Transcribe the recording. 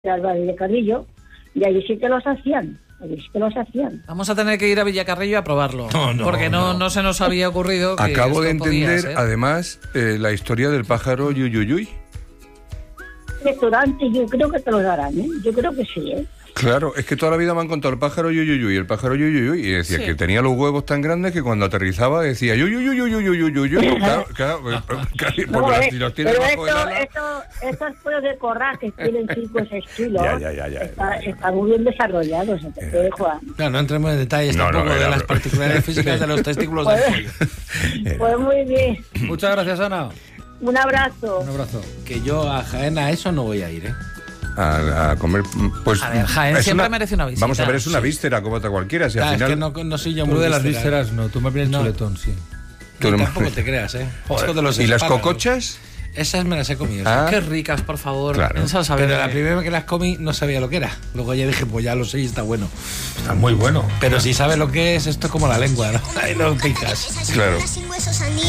de Villacarrillo, y allí sí que los hacían. Vamos a tener que ir a Villacarrillo a probarlo. Porque no se nos había ocurrido que acabo de entender, además, la historia del pájaro Yuyuyuy. Restaurante, yo creo que te lo darán, ¿eh? Yo creo que sí, ¿eh? Claro, es que toda la vida me han contado el pájaro Yuyuyuy, y decía que tenía los huevos tan grandes que cuando aterrizaba decía Yuyuyuy. Claro, estos pueblos de corrajes tienen 5 o 6 kilos. Ya. Está muy bien desarrollado, Juan. No entremos en detalles tampoco de las particularidades físicas de los testículos del pollo. Pues muy bien. Muchas gracias, Ana. Un abrazo. Un abrazo. Que yo a Jaén a eso no voy a ir, ¿eh? A comer, pues... A ver, Jaén siempre merece una visita. Vamos a ver, es una víscera como otra cualquiera. Si al final... es que no soy yo muy de las vísceras, no. Tú me vienes chuletón, sí. Tampoco te creas, ¿eh? ¿Y las cocochas? Esas me las he comido. Qué ricas, por favor. Claro. Pero la primera vez que las comí no sabía lo que era. Luego ya dije, pues ya lo sé y está bueno. Está muy bueno. Pero si sabes lo que es, esto es como la lengua, ¿no? Ahí lo picas. Claro.